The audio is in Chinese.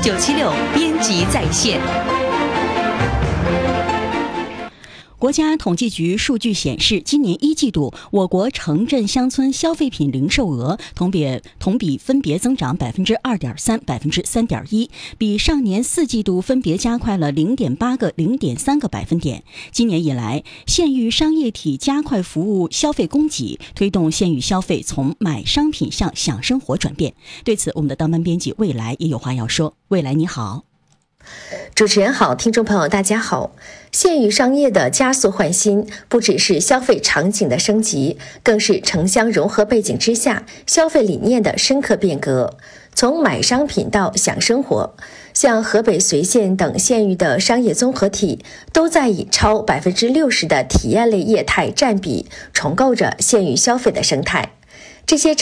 976编辑在线。 国家统计局数据显示，今年一季度我国城镇乡村消费品零售额同比分别增长2.3%、3.1%，比上年4季度分别加快了0.8个、0.3个百分点。今年以来，县域商业体加快服务消费供给，推动县域消费从买商品向享生活转变。对此，我们的当班编辑未来也有话要说。未来你好。 主持人好，听众朋友大家好。县域商业的加速换新，不只是消费场景的升级，更是城乡融合背景之下消费理念的深刻变革。从买商品到享生活，像河北随县等县域的商业综合体都在以超60%的体验类业态占比重构着县域消费的生态。这些